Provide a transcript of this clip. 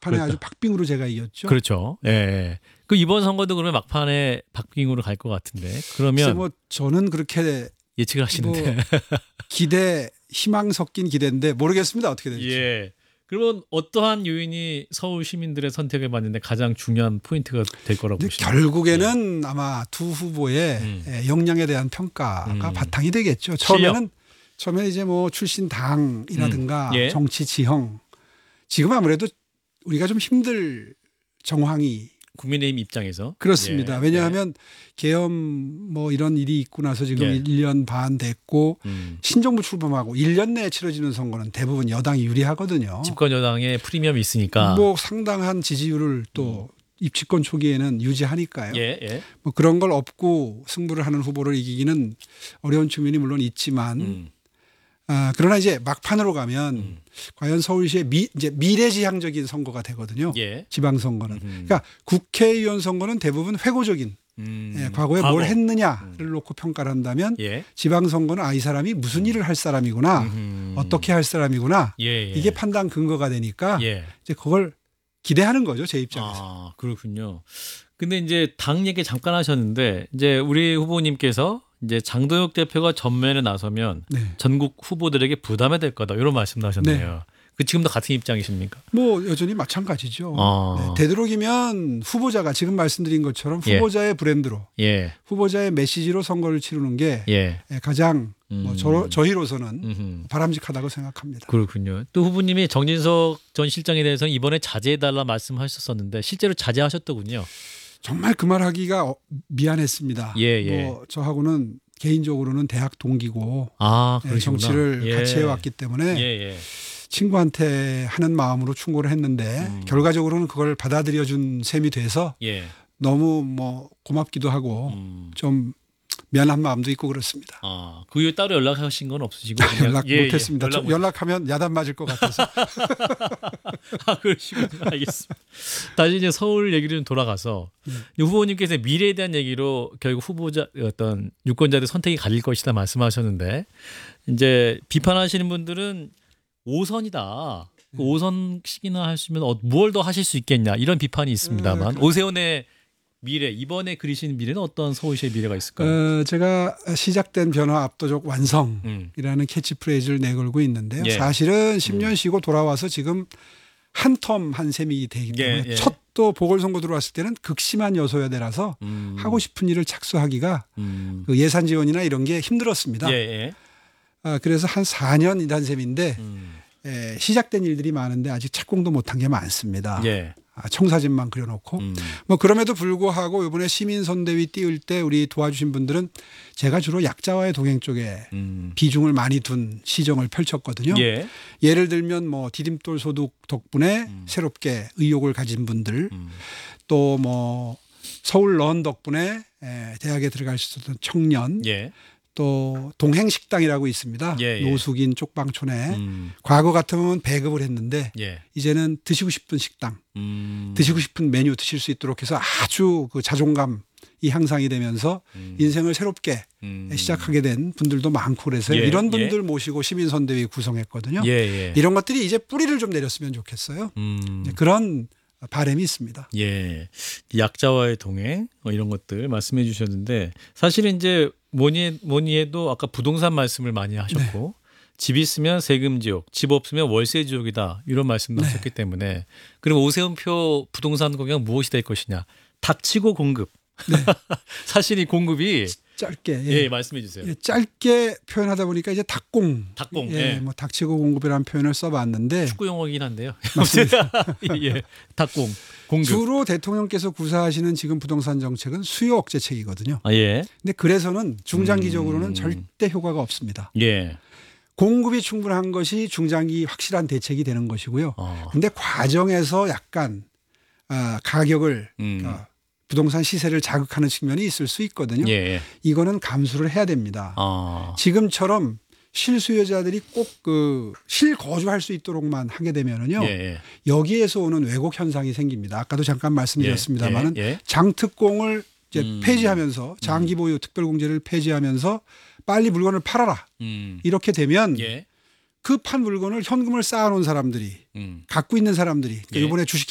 막판에 그렇다. 아주 박빙으로 제가 이겼죠. 그렇죠. 예. 그 이번 선거도 그러면 막판에 박빙으로 갈 것 같은데 글쎄 그러면 뭐 저는 그렇게 예측을 하시는데. 뭐 기대 희망 섞인 기대인데 모르겠습니다. 어떻게 될지. 예. 그러면 어떠한 요인이 서울 시민들의 선택을 받는데 가장 중요한 포인트가 될 거라고 근데 보시나요? 결국에는 아마 두 후보의 역량에 대한 평가가 바탕이 되겠죠. 처음에는 이제 뭐 출신 당이라든가 예. 정치 지형, 지금 아무래도 우리가 좀 힘들 정황이 국민의힘 입장에서 그렇습니다. 예. 왜냐하면 계엄 뭐 이런 일이 있고 나서 지금 예. 1년 반 됐고 신정부 출범하고 1년 내에 치러지는 선거는 대부분 여당이 유리하거든요. 집권 여당의 프리미엄이 있으니까. 뭐 상당한 지지율을 또 입집권 초기에는 유지하니까요. 예, 예. 뭐 그런 걸 업고 승부를 하는 후보를 이기기는 어려운 측면이 물론 있지만 그러나 이제 막판으로 가면 과연 서울시의 이제 미래지향적인 선거가 되거든요. 예. 지방선거는. 그러니까 국회의원 선거는 대부분 회고적인 예, 과거에 뭘 했느냐를 놓고 평가를 한다면 예. 지방선거는 이 사람이 무슨 일을 할 사람이구나 어떻게 할 사람이구나 예, 예. 이게 판단 근거가 되니까 예. 이제 그걸 기대하는 거죠. 제 입장에서. 아, 그렇군요. 근데 이제 당 얘기 잠깐 하셨는데 이제 우리 후보님께서 이제 장도혁 대표가 전면에 나서면 네. 전국 후보들에게 부담이 될 거다 이런 말씀도 하셨네요. 네. 그 지금도 같은 입장이십니까? 뭐 여전히 마찬가지죠. 아. 네, 되도록이면 후보자가 지금 말씀드린 것처럼 예. 후보자의 브랜드로 예. 후보자의 메시지로 선거를 치르는 게 예. 가장 뭐 저희로서는 음흠. 바람직하다고 생각합니다. 그렇군요. 또 후보님이 정진석 전 실장에 대해서는 이번에 자제해달라 말씀하셨었는데 실제로 자제하셨더군요. 정말 그 말하기가 미안했습니다. 예, 예. 뭐 저하고는 개인적으로는 대학 동기고 아, 그러시구나. 정치를 예. 같이 해왔기 때문에 예, 예. 친구한테 하는 마음으로 충고를 했는데 결과적으로는 그걸 받아들여준 셈이 돼서 예. 너무 뭐 고맙기도 하고 좀 미안한 마음도 있고 그렇습니다. 아, 그 이후에 따로 연락하신 건 없으시고 그냥 연락 예, 못했습니다. 연락 못- 연락하면 야단 맞을 것 같아서. 아, 그러시군요. 알겠습니다. 다시 이제 서울 얘기를 좀 돌아가서 후보님께서 미래에 대한 얘기로 결국 후보자 어떤 유권자들 선택이 갈릴 것이다 말씀하셨는데 이제 비판하시는 분들은 5선이다. 그 5선씩이나 하시면 무얼 더 하실 수 있겠냐 이런 비판이 있습니다만 오세훈의 미래 이번에 그리신 미래는 어떤 서울시의 미래가 있을까요? 제가 시작된 변화 압도적 완성이라는 캐치프레이즈를 내걸고 있는데요. 예. 사실은 10년 쉬고 돌아와서 지금 한 텀 한 셈이 되기 때문에 예. 첫 또 보궐선거 들어왔을 때는 극심한 여소야대라서 하고 싶은 일을 착수하기가 그 예산 지원이나 이런 게 힘들었습니다. 예, 예. 그래서 한 4년 일한 셈인데 시작된 일들이 많은데 아직 착공도 못한 게 많습니다. 예. 청사진만 그려놓고 뭐 그럼에도 불구하고 이번에 시민선대위 띄울 때 우리 도와주신 분들은 제가 주로 약자와의 동행 쪽에 비중을 많이 둔 시정을 펼쳤거든요. 예. 예를 들면 뭐 디딤돌 소득 덕분에 새롭게 의욕을 가진 분들 또 뭐 서울 런 덕분에 대학에 들어갈 수 있었던 청년 예. 또 동행식당이라고 있습니다. 예, 예. 노숙인 쪽방촌에 과거 같으면 배급을 했는데 예. 이제는 드시고 싶은 식당 드시고 싶은 메뉴 드실 수 있도록 해서 아주 그 자존감이 향상이 되면서 인생을 새롭게 시작하게 된 분들도 많고 그래서 예, 이런 분들 모시고 시민선대위 구성했거든요. 예, 예. 이런 것들이 이제 뿌리를 좀 내렸으면 좋겠어요. 그런 바람이 있습니다. 예. 약자와의 동행 이런 것들 말씀해 주셨는데 사실은 이제 뭐니 해도 아까 부동산 말씀을 많이 하셨고 집 있으면 세금 지옥, 집 없으면 월세 지옥이다 이런 말씀도 하셨기 때문에 그럼 오세훈표 부동산 공약 무엇이 될 것이냐? 닥치고 공급. 사실 이 공급이 짧게 예, 말씀해 주세요. 짧게 표현하다 보니까 이제 닭공, 예. 뭐 닥치고 공급이라는 표현을 써봤는데 축구 용어이긴 한데요. 맞습니다. 예, 닭공 공급. 주로 대통령께서 구사하시는 지금 부동산 정책은 수요 억제책이거든요. 아, 예, 근데 그래서는 중장기적으로는 절대 효과가 없습니다. 예. 공급이 충분한 것이 중장기 확실한 대책이 되는 것이고요. 근데 과정에서 약간 가격을 부동산 시세를 자극하는 측면이 있을 수 있거든요. 예. 이거는 감수를 해야 됩니다. 지금처럼 실수요자들이 꼭 그 실거주할 수 있도록만 하게 되면은요. 예. 여기에서 오는 왜곡 현상이 생깁니다. 아까도 잠깐 말씀드렸습니다만은 예. 장특공을 이제 폐지하면서 장기 보유 특별공제를 폐지하면서 빨리 물건을 팔아라. 이렇게 되면 예. 그 판 물건을 현금을 쌓아놓은 사람들이 갖고 있는 사람들이 그러니까 예. 이번에 주식